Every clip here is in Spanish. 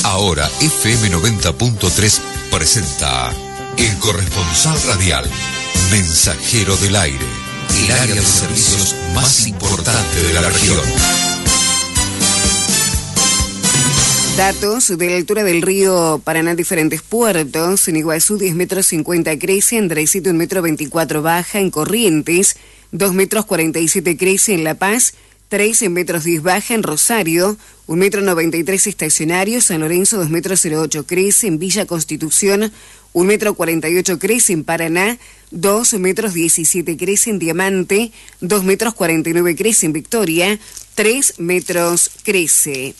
Ahora FM 90.3 presenta El Corresponsal Radial, Mensajero del Aire, el área de servicios más importante de la región. Datos de la altura del río Paraná en diferentes puertos. En Iguazú 10 metros 50 crece, en Dresito 1 metro 24 baja, en Corrientes 2 metros 47 crece, en La Paz 13 metros 10 baja, en Rosario 1 metro 93 estacionario, San Lorenzo 2 metros 08 crece, en Villa Constitución 1 metro 48 crece, en Paraná 2 metros 17 crece, en Diamante 2 metros 49 crece, en Victoria 3 metros crece.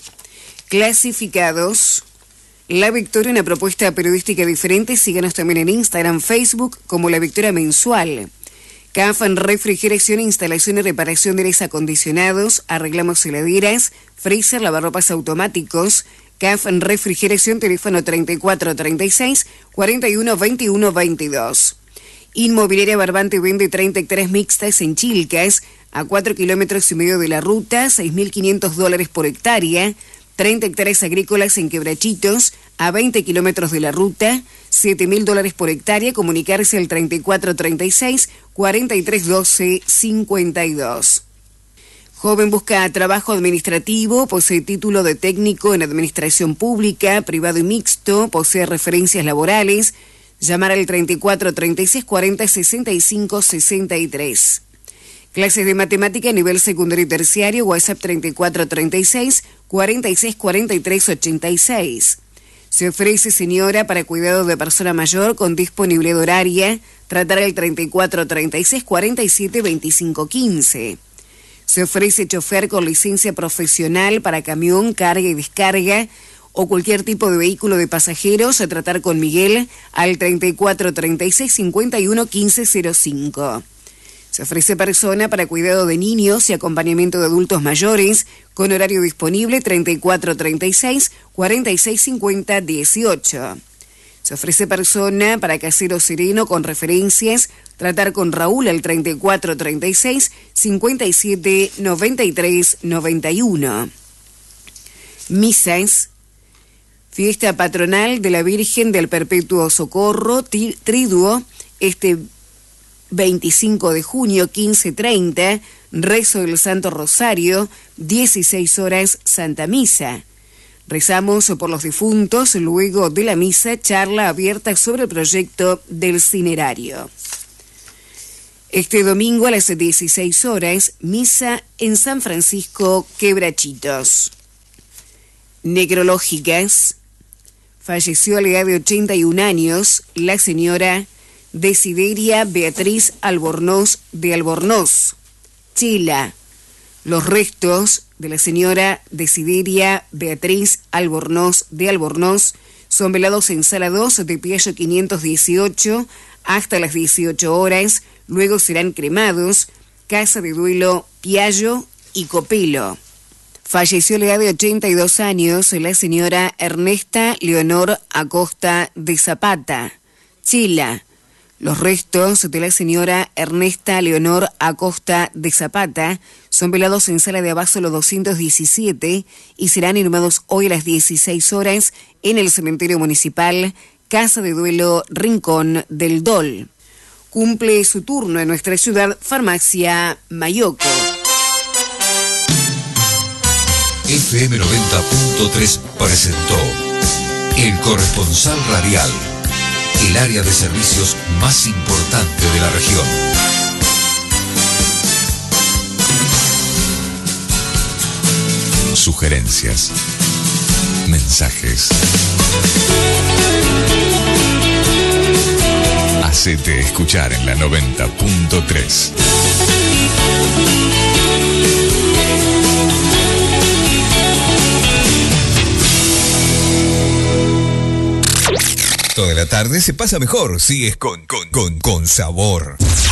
Clasificados. La Victoria, una propuesta periodística diferente. Síganos también en Instagram, Facebook como La Victoria Mensual. CAF en refrigeración, instalación y reparación de aires acondicionados, arreglamos heladeras, freezer, lavarropas automáticos. CAF en refrigeración, teléfono 3436 41 21 22. Inmobiliaria Barbante vende 30 hectáreas mixtas en Chilcas, a 4 kilómetros y medio de la ruta, $6.500 por hectárea. 30 hectáreas agrícolas en Quebrachitos, a 20 kilómetros de la ruta, $7.000 por hectárea. Comunicarse al 3436 4312 52. Joven busca trabajo administrativo, posee título de técnico en administración pública, privado y mixto, posee referencias laborales. Llamar al 3436 40 65 63. Clases de matemática a nivel secundario y terciario, WhatsApp 3436 46 43 86. Se ofrece señora para cuidado de persona mayor con disponibilidad horaria, tratar al 3436 47 25 15. Se ofrece chofer con licencia profesional para camión, carga y descarga o cualquier tipo de vehículo de pasajeros, a tratar con Miguel al 3436 51 15 05. Se ofrece persona para cuidado de niños y acompañamiento de adultos mayores, con horario disponible 3436 46 50 18. Se ofrece persona para casero sereno con referencias, tratar con Raúl al 3436 57 93 91. Misas. Fiesta patronal de la Virgen del Perpetuo Socorro, Triduo, 25 de junio, 15:30, rezo del Santo Rosario, 16 horas, Santa Misa. Rezamos por los difuntos, luego de la misa, charla abierta sobre el proyecto del cinerario. Este domingo a las 16 horas, misa en San Francisco, Quebrachitos. Necrológicas. Falleció a la edad de 81 años la señora Desideria Beatriz Albornoz de Albornoz, Chila. Los restos de la señora Desideria Beatriz Albornoz de Albornoz son velados en Sala 2 de Piallo 518 hasta las 18 horas. Luego serán cremados. Casa de Duelo Piallo y Copelo. Falleció a la edad de 82 años la señora Ernesta Leonor Acosta de Zapata, Chila. Los restos de la señora Ernesta Leonor Acosta de Zapata son velados en Sala de Abasolo 217 y serán inhumados hoy a las 16 horas en el cementerio municipal, Casa de Duelo Rincón del Dol. Cumple su turno en nuestra ciudad Farmacia Mayoco. FM 90.3 presentó El Corresponsal Radial, el área de servicios más importante de la región. Sugerencias, mensajes. Hacete escuchar en la 90.3. Toda la tarde se pasa mejor si es con sabor.